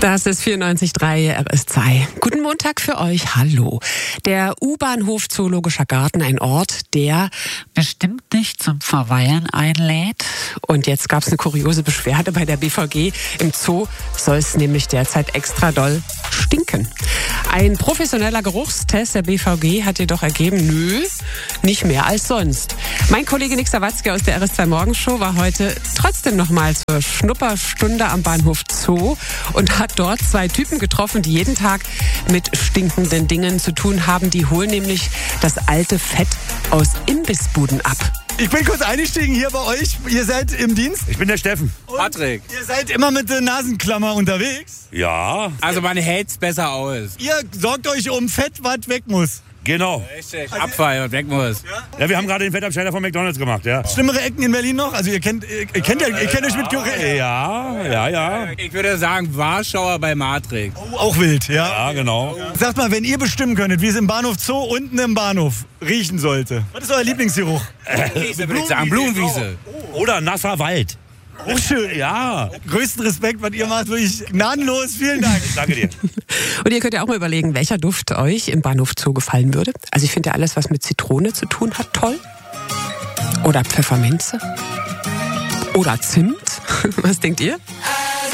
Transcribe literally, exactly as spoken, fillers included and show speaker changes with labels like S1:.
S1: Das ist vierundneunzig Komma drei R S zwei. Guten Montag für euch. Hallo. Der U-Bahnhof Zoologischer Garten, ein Ort, der bestimmt nicht zum Verweilen einlädt. Und jetzt gab es eine kuriose Beschwerde bei der B V G. Im Zoo soll es nämlich derzeit extra doll stinken. Ein professioneller Geruchstest der B V G hat jedoch ergeben, nö, nicht mehr als sonst. Mein Kollege Nick Sawatzki aus der R S zwei Morgenshow war heute trotzdem noch mal zur Schnupperstunde am Bahnhof Zoo und hat dort zwei Typen getroffen, die jeden Tag mit stinkenden Dingen zu tun haben. Die holen nämlich das alte Fett aus Imbissbuden ab.
S2: Ich bin kurz eingestiegen hier bei euch. Ihr seid im Dienst?
S3: Ich bin der Steffen.
S2: Und
S4: Patrick.
S2: Ihr seid immer mit der Nasenklammer unterwegs?
S3: Ja.
S4: Also man hält's besser aus.
S2: Ihr sorgt euch um Fett, was weg muss.
S3: Genau.
S4: Richtig. Abfall und weg muss.
S3: Ja, wir haben gerade den Fettabschneider von McDonald's gemacht, ja.
S2: Schlimmere Ecken in Berlin noch? Also ihr kennt, ihr kennt, ja, ihr kennt euch mit Gerät.
S3: Ja, ja, ja.
S4: Ich würde sagen, Warschauer bei Matrix.
S2: Oh, auch wild, ja.
S3: Ja, genau.
S2: Sagt mal, wenn ihr bestimmen könntet, wie es im Bahnhof Zoo unten im Bahnhof riechen sollte. Was ist euer Lieblingsgeruch?
S4: Blumenwiese, würde ich sagen. Blumenwiese.
S3: Oder nasser Wald.
S2: Oh, schön.
S3: Ja.
S2: Größten Respekt, was ihr macht. Wirklich gnadenlos. Vielen Dank.
S3: Danke dir.
S1: Und ihr könnt ja auch mal überlegen, welcher Duft euch im Bahnhof Zoo gefallen würde. Also ich finde ja alles, was mit Zitrone zu tun hat, toll. Oder Pfefferminze. Oder Zimt. Was denkt ihr?